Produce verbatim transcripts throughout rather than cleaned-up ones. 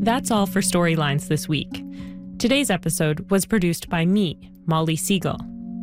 That's all for Storylines this week. Today's episode was produced by me, Molly Siegel.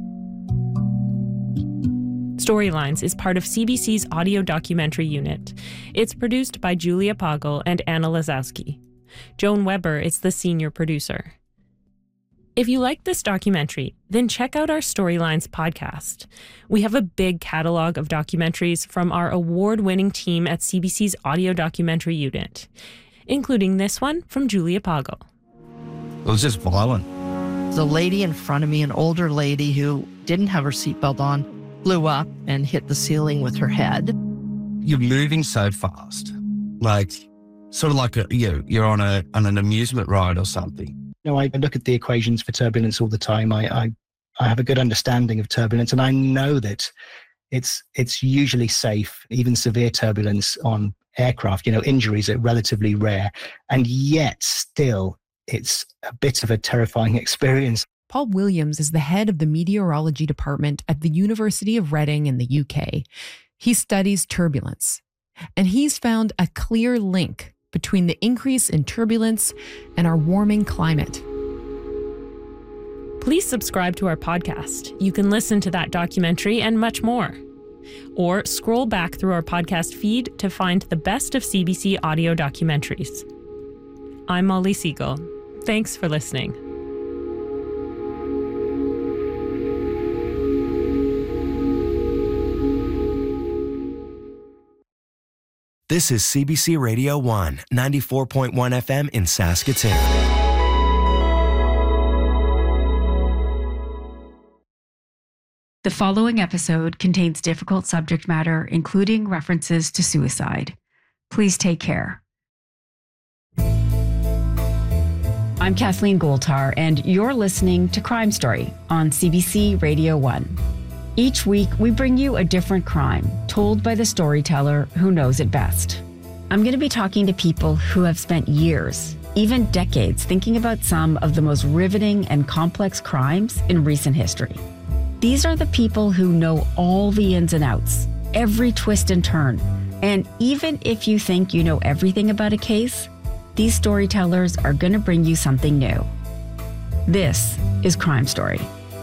Storylines is part of C B C's audio documentary unit. It's produced by Julia Poggle and Anna Lazowski. Joan Weber is the senior producer. If you like this documentary, then check out our Storylines podcast. We have a big catalog of documentaries from our award-winning team at C B C's audio documentary unit, including this one from Julia Poggle. It was just violent. The lady in front of me, an older lady who didn't have her seatbelt on, flew up and hit the ceiling with her head. You're moving so fast, like sort of like a, you know, you're on a on an amusement ride or something. You know, I look at the equations for turbulence all the time. I, I, I have a good understanding of turbulence, and I know that it's it's usually safe. Even severe turbulence on aircraft, you know, injuries are relatively rare, and yet still it's a bit of a terrifying experience. Paul Williams is the head of the meteorology department at the University of Reading in the U K. He studies turbulence, and he's found a clear link between the increase in turbulence and our warming climate. Please subscribe to our podcast. You can listen to that documentary and much more. Or scroll back through our podcast feed to find the best of C B C audio documentaries. I'm Molly Siegel. Thanks for listening. This is C B C Radio one, ninety-four point one F M in Saskatoon. The following episode contains difficult subject matter, including references to suicide. Please take care. I'm Kathleen Goldtar, and you're listening to Crime Story on C B C Radio one. Each week, we bring you a different crime told by the storyteller who knows it best. I'm going to be talking to people who have spent years, even decades, thinking about some of the most riveting and complex crimes in recent history. These are the people who know all the ins and outs, every twist and turn. And even if you think you know everything about a case, these storytellers are going to bring you something new. This is Crime Story.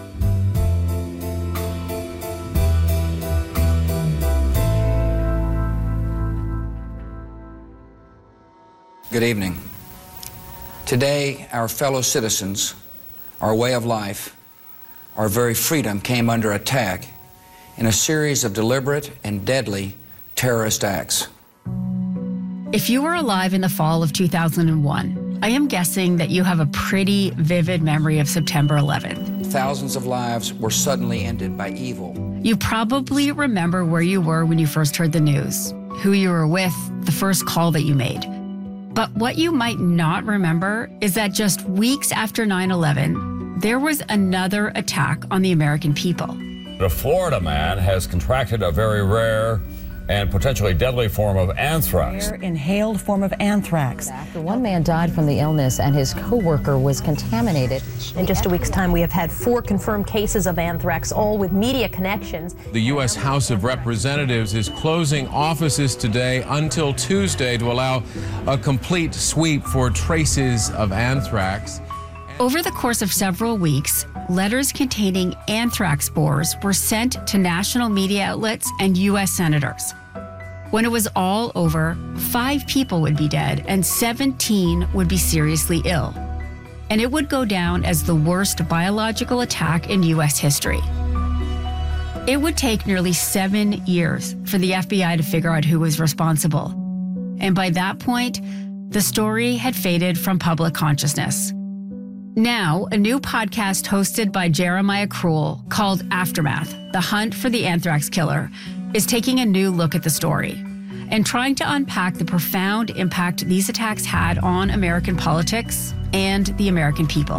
Good evening. Today, our fellow citizens, our way of life, our very freedom came under attack in a series of deliberate and deadly terrorist acts. If you were alive in the fall of two thousand one, I am guessing that you have a pretty vivid memory of September eleventh. Thousands of lives were suddenly ended by evil. You probably remember where you were when you first heard the news, who you were with, the first call that you made. But what you might not remember is that just weeks after nine eleven, there was another attack on the American people. A Florida man has contracted a very rare and potentially deadly form of anthrax. Rare inhaled form of anthrax. The one man died from the illness and his co-worker was contaminated. In just a week's time, we have had four confirmed cases of anthrax, all with media connections. The U S House of Representatives is closing offices today until Tuesday to allow a complete sweep for traces of anthrax. Over the course of several weeks, letters containing anthrax spores were sent to national media outlets and U S senators. When it was all over, five people would be dead and seventeen would be seriously ill. And it would go down as the worst biological attack in U S history. It would take nearly seven years for the F B I to figure out who was responsible. And by that point, the story had faded from public consciousness. Now, a new podcast hosted by Jeremiah Krull called Aftermath, The Hunt for the Anthrax Killer, is taking a new look at the story and trying to unpack the profound impact these attacks had on American politics and the American people.